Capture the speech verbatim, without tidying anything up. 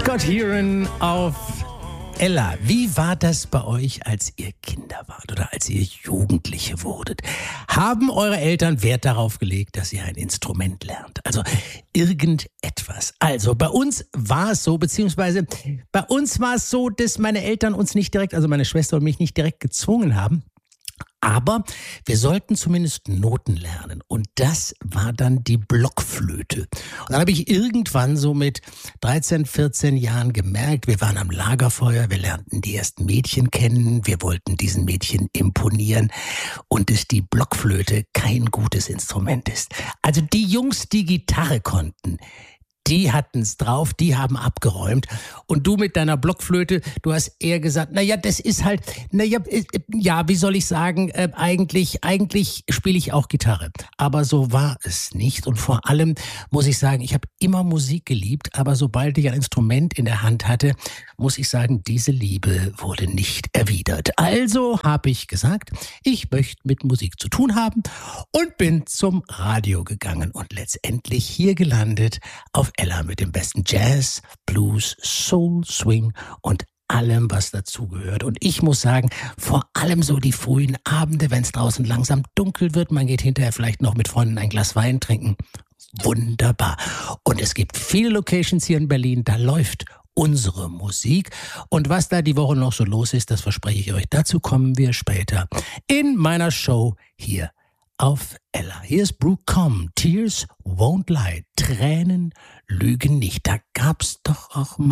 Scott Heron auf Ella. Wie war das bei euch, als ihr Kinder wart oder als ihr Jugendliche wurdet? Haben eure Eltern Wert darauf gelegt, dass ihr ein Instrument lernt? Also irgendetwas. Also bei uns war es so, beziehungsweise bei uns war es so, dass meine Eltern uns nicht direkt, also meine Schwester und mich nicht direkt gezwungen haben. Aber wir sollten zumindest Noten lernen. Und das war dann die Blockflöte. Und dann habe ich irgendwann so mit dreizehn, vierzehn Jahren gemerkt, wir waren am Lagerfeuer, wir lernten die ersten Mädchen kennen, wir wollten diesen Mädchen imponieren und dass die Blockflöte kein gutes Instrument ist. Also die Jungs, die Gitarre konnten, die hatten's drauf, die haben abgeräumt. Und du mit deiner Blockflöte, du hast eher gesagt, naja, das ist halt, naja, ja, wie soll ich sagen, äh, eigentlich, eigentlich spiele ich auch Gitarre. Aber so war es nicht. Und vor allem muss ich sagen, ich habe immer Musik geliebt, aber sobald ich ein Instrument in der Hand hatte, muss ich sagen, diese Liebe wurde nicht erwidert. Also habe ich gesagt, ich möchte mit Musik zu tun haben und bin zum Radio gegangen und letztendlich hier gelandet auf Ella mit dem besten Jazz, Blues, Soul, Swing und allem, was dazugehört. Und ich muss sagen, vor allem so die frühen Abende, wenn es draußen langsam dunkel wird, man geht hinterher vielleicht noch mit Freunden ein Glas Wein trinken. Wunderbar. Und es gibt viele Locations hier in Berlin, da läuft unsere Musik. Und was da die Woche noch so los ist, das verspreche ich euch. Dazu kommen wir später in meiner Show hier auf Ella. Hier ist Brooke Comm. Tears won't lie. Tränen lügen nicht. Da gab's doch auch mal